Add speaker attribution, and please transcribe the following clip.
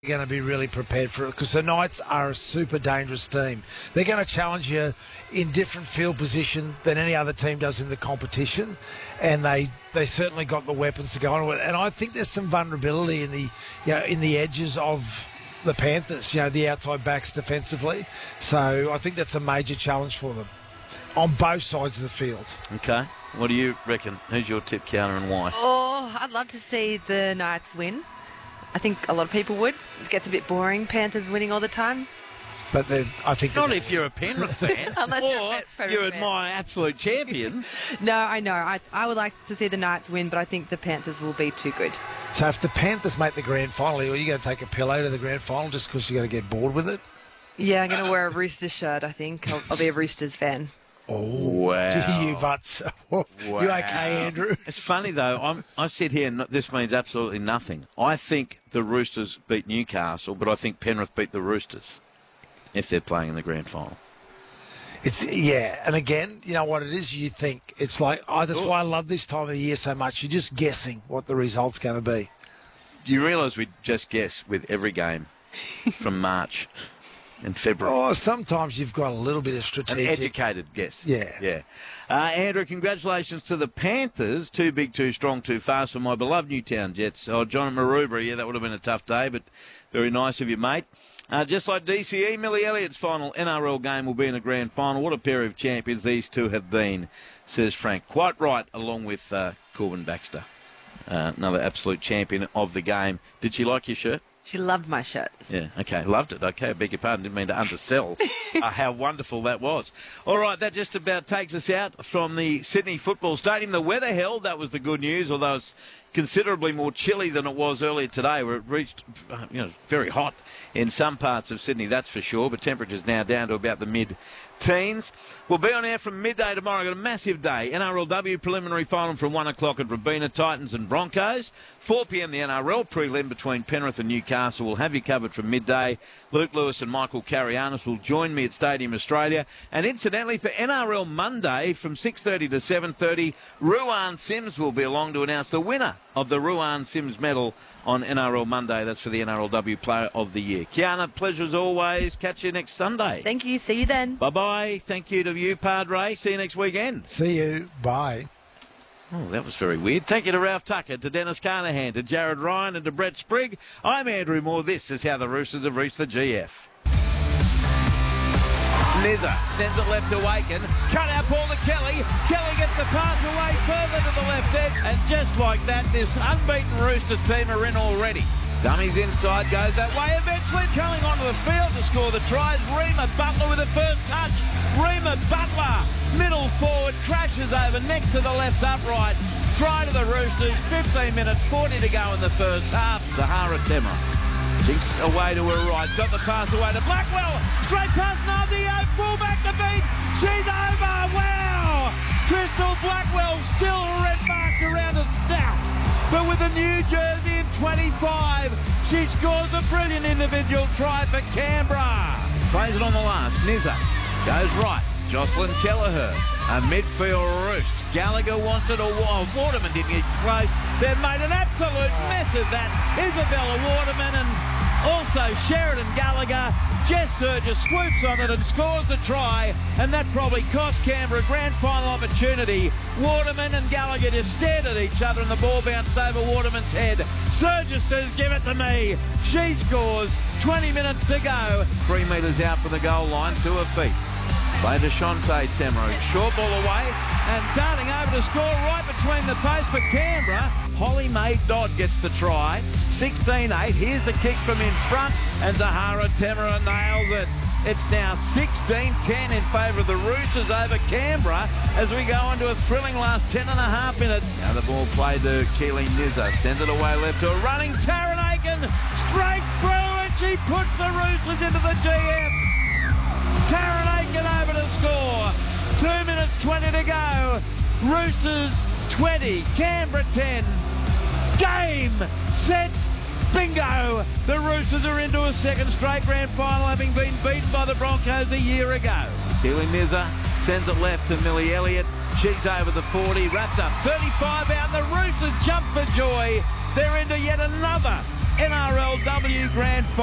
Speaker 1: going to be really prepared for it because the Knights are a super dangerous team. They're going to challenge you in different field position than any other team does in the competition, and they certainly got the weapons to go on with it. And I think there's some vulnerability in the edges of the Panthers, the outside backs defensively. So I think that's a major challenge for them on both sides of the field.
Speaker 2: Okay. What do you reckon? Who's your tip, counter, and why?
Speaker 3: Oh, I'd love to see the Knights win. I think a lot of people would. It gets a bit boring, Panthers winning all the time.
Speaker 1: But then I think...
Speaker 2: Not if you're a Penrith fan.
Speaker 3: Unless
Speaker 2: or you admire absolute champions.
Speaker 3: No, I know. I would like to see the Knights win, but I think the Panthers will be too good.
Speaker 1: So if the Panthers make the grand final, are you going to take a pillow to the grand final just because you're going to get bored with it?
Speaker 3: Yeah, I'm going to wear a Roosters shirt, I think. I'll be a Roosters fan.
Speaker 1: Oh,
Speaker 2: wow.
Speaker 1: You butts. Wow. You okay, Andrew?
Speaker 2: It's funny, though. I sit here and this means absolutely nothing. I think the Roosters beat Newcastle, but I think Penrith beat the Roosters if they're playing in the grand final.
Speaker 1: And again, you know what it is? You think it's like, that's why I love this time of the year so much. You're just guessing what the result's going to be.
Speaker 2: Do you realise we just guess with every game from March and February?
Speaker 1: Oh, sometimes you've got a little bit of strategic.
Speaker 2: An educated guess.
Speaker 1: Yeah.
Speaker 2: Andrew, congratulations to the Panthers. Too big, too strong, too fast for my beloved Newtown Jets. Oh, John and Maroubra, that would have been a tough day, but very nice of you, mate. Just like DCE, Millie Elliott's final NRL game will be in the grand final. What a pair of champions these two have been, says Frank. Quite right, along with Corbin Baxter. Another absolute champion of the game. Did she like your shirt?
Speaker 3: She loved my shirt.
Speaker 2: Yeah, okay, loved it. Okay, I beg your pardon, didn't mean to undersell how wonderful that was. All right, that just about takes us out from the Sydney Football Stadium. The weather held, that was the good news, although it's considerably more chilly than it was earlier today, where it reached, very hot in some parts of Sydney, that's for sure, but temperatures now down to about the mid-teens. We'll be on air from midday tomorrow. Got a massive day. NRLW preliminary final from 1 o'clock at Robina, Titans and Broncos. 4 p.m. the NRL prelim between Penrith and Newcastle. We'll have you covered from midday. Luke Lewis and Michael Carianis will join me at Stadium Australia. And incidentally, for NRL Monday from 6:30 to 7:30, Ruan Sims will be along to announce the winner of the Ruan Sims medal on NRL Monday. That's for the NRLW Player of the Year. Kiana, pleasure as always. Catch you next Sunday.
Speaker 3: Thank you. See you then.
Speaker 2: Bye-bye. Thank you to you, Padre. See you next weekend.
Speaker 1: See you. Bye.
Speaker 2: Oh, that was very weird. Thank you to Ralph Tucker, to Dennis Carnahan, to Jared Ryan and to Brett Sprigg. I'm Andrew Moore. This is how the Roosters have reached the GF. Nizza sends it left to Aiken. Cut out ball to Kelly. Kelly gets the pass away further to the left edge. And just like that, this unbeaten Rooster team are in already. Dummies inside, goes that way. Eventually coming onto the field to score the tries. Reema Butler with the first touch. Reema Butler, middle forward, crashes over next to the left upright. Try to the Roosters. 15 minutes, 40 to go in the first half. Zahara Temra jinks away to her right. Got the pass away to Blackwell. Straight past Nazio. Fullback to beat. She's over. Wow. Crystal Blackwell still red marked around her snout. But with a new jersey in 25, she scores a brilliant individual try for Canberra. Plays it on the last. Nizza goes right. Jocelyn Kelleher, a midfield roost. Gallagher wants it, or Waterman didn't get close. They've made an absolute mess of that. Isabella Waterman and also Sheridan Gallagher. Jess Surger swoops on it and scores the try, and that probably cost Canberra a grand final opportunity. Waterman and Gallagher just stared at each other and the ball bounced over Waterman's head. Surger says, give it to me. She scores. 20 minutes to go. 3 metres out from the goal line, to her feet. Play to Shante Temro. Short ball away and darting over to score right between the posts for Canberra. Holly Mae Dodd gets the try. 16-8. Here's the kick from in front and Zahara Temra nails it. It's now 16-10 in favour of the Roosters over Canberra as we go into a thrilling last 10.5 minutes. Now the ball played to Keely Nizza. Sends it away left to a running Taryn Aiken. Straight through and she puts the Roosters into the GF. Taryn Aiken over to score. 2 minutes 20 to go. Roosters 20, Canberra 10. Game, set, bingo. The Roosters are into a second straight grand final, having been beaten by the Broncos a year ago. Keely Nizza sends it left to Millie Elliott. She's over the 40, wrapped up 35 out. The Roosters jump for joy. They're into yet another NRLW Grand Final.